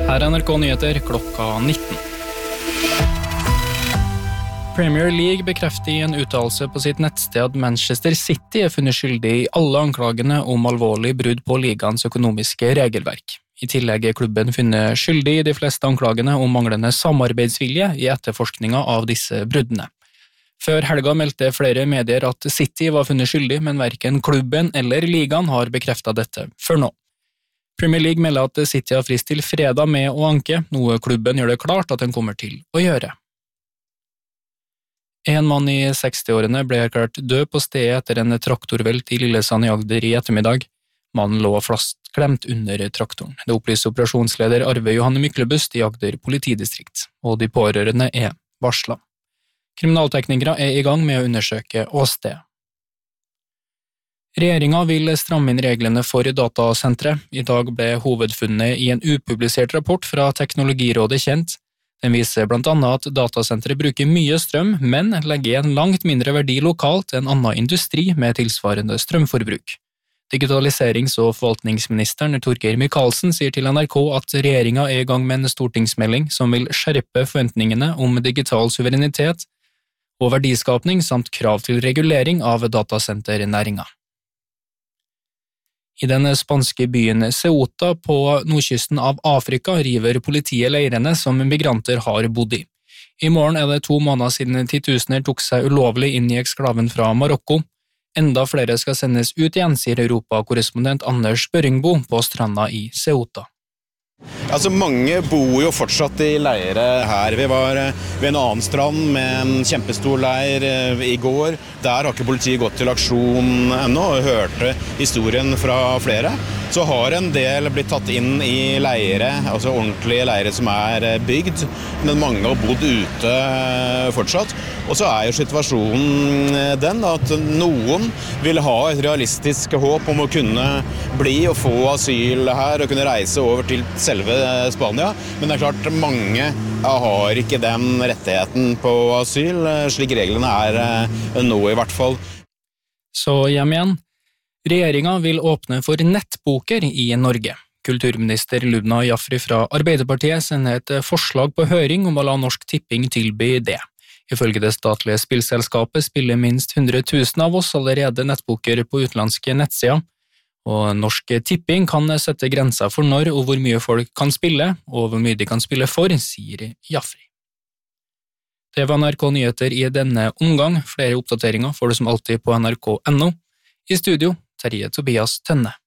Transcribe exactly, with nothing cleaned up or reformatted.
Her er N R K Nyheter klokka nitten. Premier League bekrefter i en uttalelse på sitt nettsted at Manchester City er funnet skyldig i alle anklagene om alvorlig brudd på ligaens økonomiske regelverk. I tillegg er klubben funnet skyldig i de fleste anklagene om manglende samarbeidsvilje i etterforskningen av disse bruddene. Før helga meldte flere medier at City var funnet skyldig, men hverken klubben eller ligaen har bekreftet dette før nå. Premier League melder at City har frist til fredag med å anke, noe klubben gjør det klart at den kommer til å gjøre. En mann i sekstiårene ble erklært død på stedet etter en traktorvelt i Lillesand i Agder i ettermiddag. Mannen lå fastklemt under traktoren. Det opplyser operasjonsleder Arve Johanne Myklebust i Agder politidistrikt, og de pårørende er varslet. Kriminalteknikere er i gang med å undersøke åstedet. Regjeringen vil stramme inn reglene for datasentre. I dag ble hovedfunnet i en upublisert rapport fra Teknologirådet kjent. Den viser blant annet at datasentre bruker mye strøm, men legger en langt mindre verdi lokalt enn annen industri med tilsvarende strømforbruk. Digitaliserings- og forvaltningsministeren Torgeir Micaelsen sier til N R K at regjeringen er i gang med en stortingsmelding som vil skjerpe forventningene om digital suverenitet og verdiskapning samt krav til regulering av datasenternæringen. I den spanske byen Ceuta på nordkysten av Afrika river politiet leirene som migranter har bodd i. I morgen er det to måneder siden titusener tok seg ulovlig inn i eksklaven fra Marokko. Enda flere skal sendes ut igjen, sier Europa-korrespondent Anders Børingbo på stranda i Ceuta. Altså, mange bor jo fortsatt i leire her. Vi var ved en annen strand med en kjempestor leir i går. Der har ikke politiet gått til aksjon ennå, og hørte historien fra flere. Så har en del blitt tatt inn i leire, altså ordentlige leire som er bygd, men mange har bodd ute fortsatt. Og så er jo situasjonen den at noen vil ha et realistisk håp om å kunne bli og få asyl her og kunne reise over til selve Spania, men det er klart mange har ikke den rettigheten på asyl, slik reglene er nå i hvert fall. Så hjem igjen. Regjeringen vil åpne for nettpoker i Norge. Kulturminister Lubna Jafri fra Arbeiderpartiet sender et forslag på høring om å la Norsk Tipping tilby det. Ifølge det statlige spillselskapet spiller minst hundre tusen av oss allerede nettpoker på utenlandske nettsider, og Norsk Tipping kan sette grenser for når og hvor mye folk kan spille, og hvor mye de kan spille for, sier Jafri. Det var N R K Nyheter i denne omgang. Flere oppdateringer får du som alltid på N R K punktum no. I studio, Terje Tobias Tønne.